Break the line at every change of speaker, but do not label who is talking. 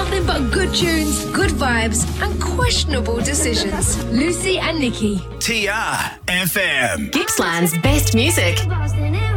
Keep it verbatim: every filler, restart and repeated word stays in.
Nothing but good tunes, good vibes, and questionable decisions. Lucy and Nikki.
T R F M.
Gippsland's best music.